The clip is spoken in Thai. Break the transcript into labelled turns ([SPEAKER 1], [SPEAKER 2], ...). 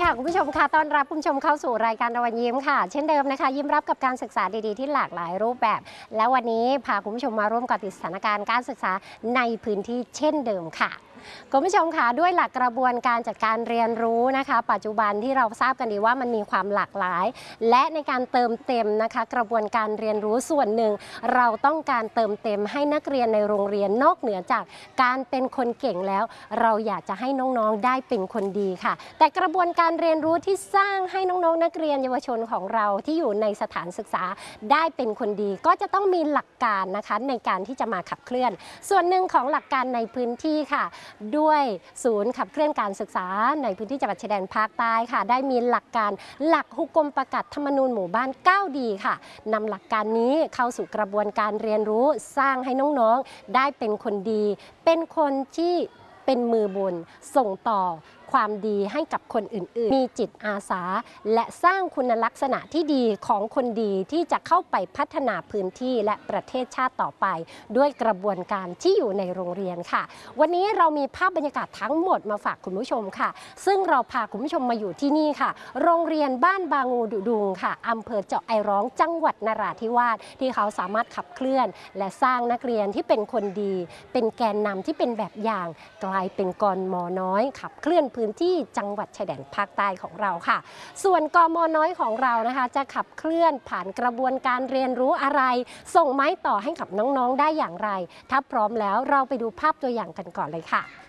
[SPEAKER 1] ค่ะคุณผู้ชมค่ะต้อนรับคุณผู้ชมเข้าสู่รายการตะวันยิ้มค่ะเช่นเดิมนะคะยิ้มรับกับการศึกษาดีๆที่หลากหลายรูปแบบและวันนี้พาคุณผู้ชมมาร่วมกับติดสถานการณ์การศึกษาในพื้นที่เช่นเดิมค่ะคุณผู้ชมค่ะด้วยหลักกระบวนการจัดการเรียนรู้นะคะปัจจุบันที่เราทราบกันดีว่ามันมีความหลากหลายและในการเติมเต็มนะคะกระบวนการเรียนรู้ส่วนหนึ่งเราต้องการเติมเต็มให้นักเรียนในโรงเรียนนอกเหนือจากการเป็นคนเก่งแล้วเราอยากจะให้น้องๆได้เป็นคนดีค่ะแต่กระบวนการเรียนรู้ที่สร้างให้น้องๆนักเรียนเยาวชนของเราที่อยู่ในสถานศึกษาได้เป็นคนดีก็จะต้องมีหลักการนะคะในการที่จะมาขับเคลื่อนส่วนหนึ่งของหลักการในพื้นที่ค่ะด้วยศูนย์ขับเคลื่อนการศึกษาในพื้นที่จังหวัดชายแดนภาคใต้ค่ะได้มีหลักการหลักฮุกกลมประกาศธรรมนูญหมู่บ้าน9ดีค่ะนำหลักการนี้เข้าสู่กระบวนการเรียนรู้สร้างให้น้องๆได้เป็นคนดีเป็นคนที่เป็นมือบุญส่งต่อความดีให้กับคนอื่นๆมีจิตอาสาและสร้างคุณลักษณะที่ดีของคนดีที่จะเข้าไปพัฒนาพื้นที่และประเทศชาติต่อไปด้วยกระบวนการที่อยู่ในโรงเรียนค่ะวันนี้เรามีภาพบรรยากาศทั้งหมดมาฝากคุณผู้ชมค่ะซึ่งเราพาคุณผู้ชมมาอยู่ที่นี่ค่ะโรงเรียนบ้านบางูดุดุงค่ะอำเภอเจาะไอร้องจังหวัดนราธิวาสที่เขาสามารถขับเคลื่อนและสร้างนักเรียนที่เป็นคนดีเป็นแกนนำที่เป็นแบบอย่างกลายเป็นกม.น้อยขับเคลื่อนพื้นที่จังหวัดชายแดนภาคใต้ของเราค่ะส่วนกม.น้อยของเรานะคะจะขับเคลื่อนผ่านกระบวนการเรียนรู้อะไรส่งไม้ต่อให้กับน้องๆได้อย่างไรถ้าพร้อมแล้วเราไปดูภาพตัวอย่างกันก่อนเลยค่ะ